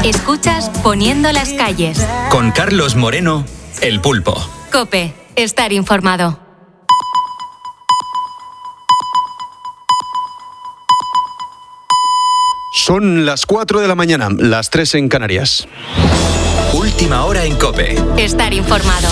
Escuchas Poniendo las calles. Con Carlos Moreno, El Pulpo. COPE. Estar informado. Son las 4 de la mañana, las 3 en Canarias. Última hora en COPE. Estar informado.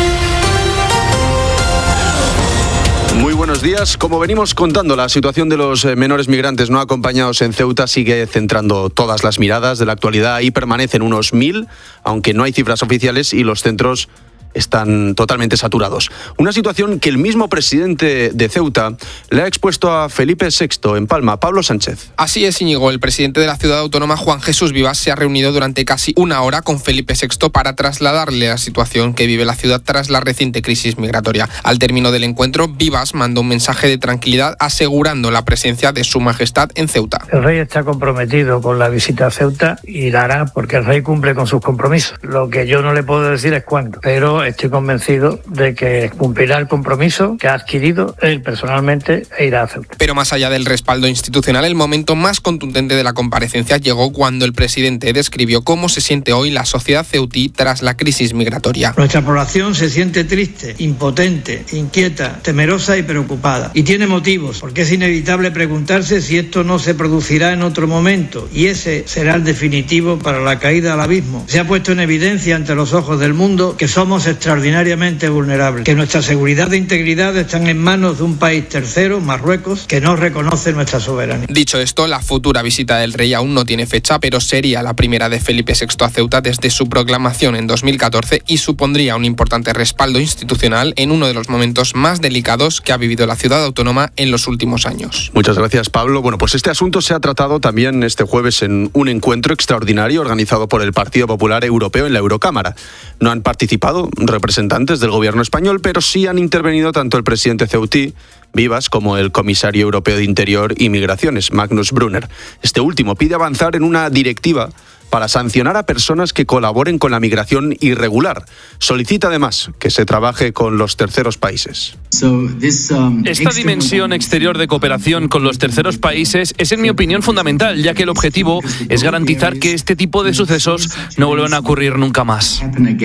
Muy buenos días. Como venimos contando, la situación de los menores migrantes no acompañados en Ceuta sigue centrando todas las miradas de la actualidad. Ahí permanecen unos 1.000, aunque no hay cifras oficiales, y los centros están totalmente saturados. Una situación que el mismo presidente de Ceuta le ha expuesto a Felipe VI en Palma, Pablo Sánchez. Así es, Íñigo. El presidente de la ciudad autónoma, Juan Jesús Vivas, se ha reunido durante casi una hora con Felipe VI para trasladarle la situación que vive la ciudad tras la reciente crisis migratoria. Al término del encuentro, Vivas mandó un mensaje de tranquilidad asegurando la presencia de Su Majestad en Ceuta. El rey está comprometido con la visita a Ceuta y la hará porque el rey cumple con sus compromisos. Lo que yo no le puedo decir es cuándo, pero estoy convencido de que cumplirá el compromiso que ha adquirido él personalmente e irá a Ceuta. Pero más allá del respaldo institucional, el momento más contundente de la comparecencia llegó cuando el presidente describió cómo se siente hoy la sociedad ceutí tras la crisis migratoria. Nuestra población se siente triste, impotente, inquieta, temerosa y preocupada. Y tiene motivos, porque es inevitable preguntarse si esto no se producirá en otro momento, y ese será el definitivo para la caída al abismo. Se ha puesto en evidencia ante los ojos del mundo que somos extraordinariamente vulnerables, que nuestra seguridad e integridad están en manos de un país tercero, Marruecos, que no reconoce nuestra soberanía. Dicho esto, la futura visita del rey aún no tiene fecha, pero sería la primera de Felipe VI a Ceuta desde su proclamación en 2014 y supondría un importante respaldo institucional en uno de los momentos más delicados que ha vivido la ciudad autónoma en los últimos años. Muchas gracias, Pablo. Bueno, pues este asunto se ha tratado también este jueves en un encuentro extraordinario organizado por el Partido Popular Europeo en la Eurocámara. No han participado representantes del gobierno español, pero sí han intervenido tanto el presidente ceutí, Vivas, como el comisario europeo de Interior y Migraciones, Magnus Brunner. Este último pide avanzar en una directiva para sancionar a personas que colaboren con la migración irregular. Solicita además que se trabaje con los terceros países. Esta dimensión exterior de cooperación con los terceros países es, en mi opinión, fundamental, ya que el objetivo es garantizar que este tipo de sucesos no vuelvan a ocurrir nunca más.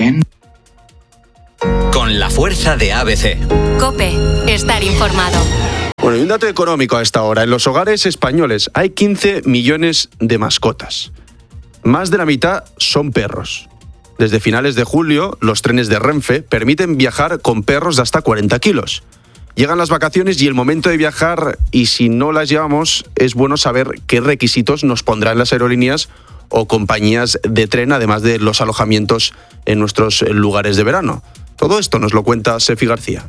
Con la fuerza de ABC. COPE. Estar informado. Bueno, y un dato económico a esta hora. En los hogares españoles hay 15 millones de mascotas. Más de la mitad son perros. Desde finales de julio, los trenes de Renfe permiten viajar con perros de hasta 40 kilos. Llegan las vacaciones y el momento de viajar, y si no las llevamos, es bueno saber qué requisitos nos pondrán las aerolíneas o compañías de tren, además de los alojamientos en nuestros lugares de verano. Todo esto nos lo cuenta Sefi García.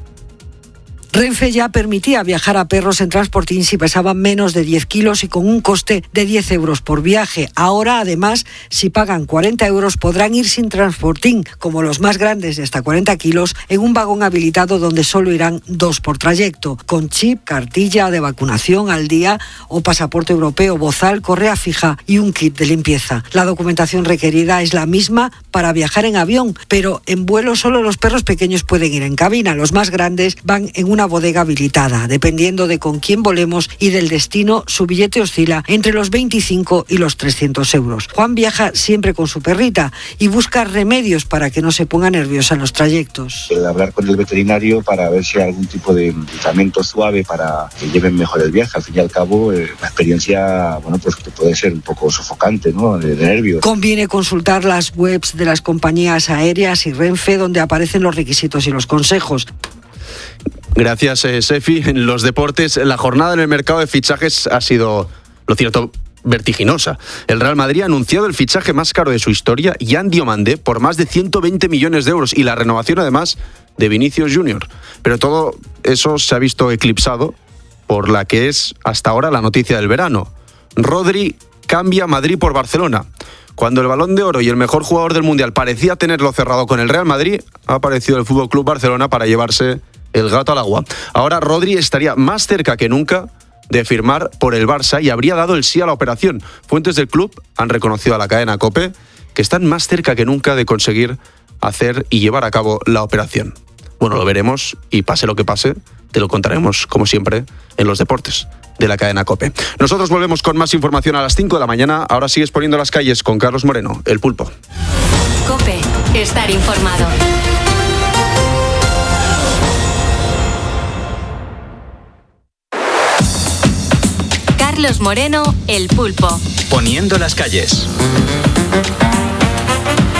Renfe ya permitía viajar a perros en transportín si pesaban menos de 10 kilos y con un coste de 10 euros por viaje. Ahora, además, si pagan 40 euros, podrán ir sin transportín, como los más grandes de hasta 40 kilos, en un vagón habilitado donde solo irán 2 por trayecto, con chip, cartilla de vacunación al día o pasaporte europeo, bozal, correa fija y un kit de limpieza. La documentación requerida es la misma para viajar en avión, pero en vuelo solo los perros pequeños pueden ir en cabina. Los más grandes van en una bodega habilitada. Dependiendo de con quién volemos y del destino, su billete oscila entre los 25 y los 300 euros. Juan viaja siempre con su perrita y busca remedios para que no se ponga nerviosa en los trayectos. Hablar con el veterinario para ver si hay algún tipo de medicamento suave para que lleven mejor el viaje. Al fin y al cabo, la experiencia, pues que puede ser un poco sofocante, ¿no? De nervios. Conviene consultar las webs de las compañías aéreas y Renfe, donde aparecen los requisitos y los consejos. Gracias, Sefi. En los deportes, la jornada en el mercado de fichajes ha sido, lo cierto, vertiginosa. El Real Madrid ha anunciado el fichaje más caro de su historia, Yan Diomande, por más de 120 millones de euros y la renovación, además, de Vinicius Junior. Pero todo eso se ha visto eclipsado por la que es hasta ahora la noticia del verano. Rodri cambia Madrid por Barcelona. Cuando el Balón de Oro y el mejor jugador del Mundial parecía tenerlo cerrado con el Real Madrid, ha aparecido el FC Barcelona para llevarse el gato al agua. Ahora Rodri estaría más cerca que nunca de firmar por el Barça y habría dado el sí a la operación. Fuentes del club han reconocido a la cadena COPE que están más cerca que nunca de conseguir hacer y llevar a cabo la operación. Bueno, lo veremos y pase lo que pase, te lo contaremos, como siempre, en los deportes de la cadena COPE. Nosotros volvemos con más información a las 5 de la mañana. Ahora sigues poniendo las calles con Carlos Moreno, el Pulpo. COPE, estar informado. Carlos Moreno, el Pulpo. Poniendo las calles.